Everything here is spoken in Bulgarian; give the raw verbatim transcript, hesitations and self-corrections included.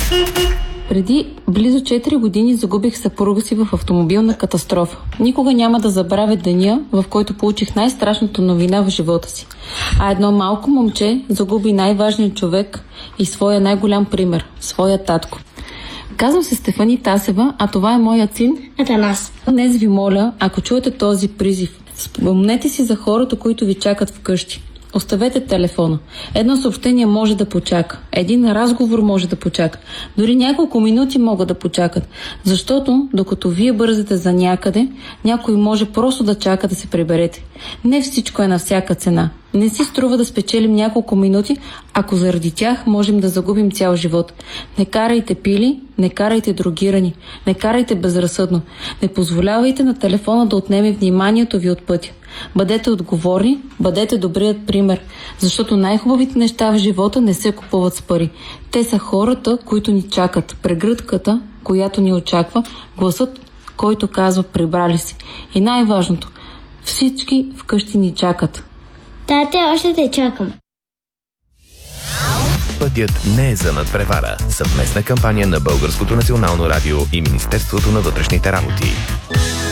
Преди близо четири години загубих съпруга си в автомобилна катастрофа. Никога няма да забравя деня, в който получих най-страшната новина в живота си. А едно малко момче загуби най-важният човек и своя най-голям пример – своя татко. Казвам се Стефани Тасева, а това е моят син Атанас. Днес ви моля, ако чуете този призив, спомнете си за хората, които ви чакат вкъщи. Оставете телефона. Едно съобщение може да почака. Един разговор може да почака. Дори няколко минути могат да почакат. Защото, докато вие бързате за някъде, някой може просто да чака да се приберете. Не всичко е на всяка цена. Не си струва да спечелим няколко минути, ако заради тях можем да загубим цял живот. Не карайте пили, не карайте дрогирани, не карайте безразсъдно. Не позволявайте на телефона да отнеме вниманието ви от пътя. Бъдете отговорни, бъдете добрият пример, защото най-хубавите неща в живота не се купуват с пари. Те са хората, които ни чакат, прегръдката, която ни очаква, гласът, който казва прибрали си. И най-важното, всички вкъщи ни чакат. Тате, още те чакам. Пътят не е за надпревара. Съвместна кампания на Българското национално радио и Министерството на вътрешните работи.